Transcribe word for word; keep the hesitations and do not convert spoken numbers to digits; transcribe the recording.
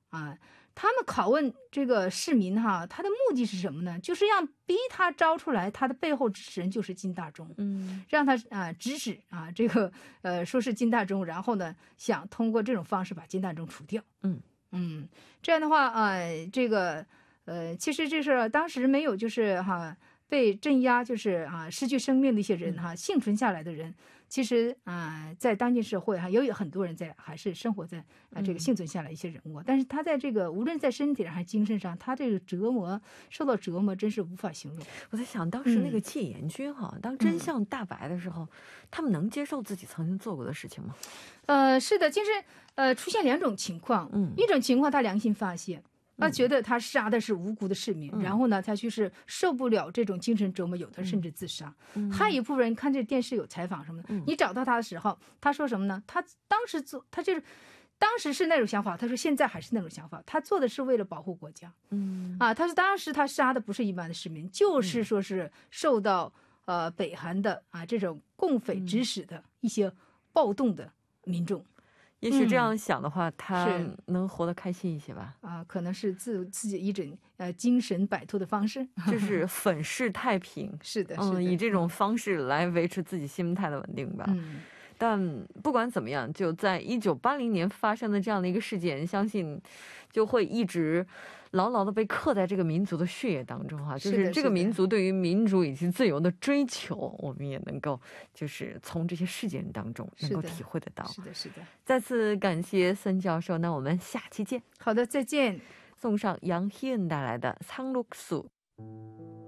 啊，他们拷问这个市民哈，他的目的是什么呢？就是让逼他招出来他的背后支持人就是金大中， 嗯， 让他啊指使啊这个呃说是金大中，然后呢想通过这种方式把金大中除掉。 嗯嗯，这样的话啊、呃这个呃其实这是当时没有就是哈、被镇压，就是啊失去生命的一些人哈、幸存下来的人，其实啊、在当今社会哈、也有很多人在还是生活在啊、这个幸存下来一些人物，但是他在这个无论在身体上还是精神上，他这个折磨受到折磨真是无法形容。 我在想，当时那个嗯戒严军哈，当真相大白的时候，他们能接受自己曾经做过的事情吗？ 呃，是的，就是呃，出现两种情况， 嗯一种情况他良心发现，他觉得他杀的是无辜的市民，然后呢，他就是受不了这种精神折磨，有的甚至自杀。还有一部分人看这电视有采访什么的，你找到他的时候，他说什么呢？他当时做，他就是当时是那种想法，他说现在还是那种想法，他做的是为了保护国家。 嗯啊，他说当时他杀的不是一般的市民，就是说是受到呃北韩的啊这种共匪指使的一些暴动的民众。 也许这样想的话，他是能活得开心一些吧。 啊，可能是自自己一种呃精神摆脱的方式。 就是粉饰太平， 是的，是的， 嗯，以这种方式来维持自己心态的稳定吧。 嗯但不管怎么样，就在一九八零年发生的这样的一个事件，相信就会一直牢牢的被刻在这个民族的血液当中哈。就是是的是的这个民族对于民主以及自由的追求，我们也能够就是从这些事件当中能够是的体会得到。 是的，是的。 再次感谢孙教授，那我们下期见。 好的，再见。 送上杨希恩带来的《苍鹭素》。